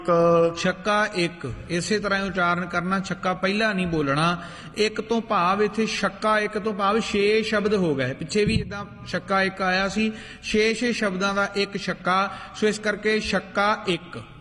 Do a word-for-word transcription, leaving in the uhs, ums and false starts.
छक्का एक इसे तरह उच्चारण करना। छक्का पहला नहीं बोलना। एक तो भाव इत्थे छक्का एक तो भाव छे शब्द हो गए। पिछे भी इदा छक्का एक आया सी, छे छे शब्दां दा एक छक्का। सो इस करके छक्का एक।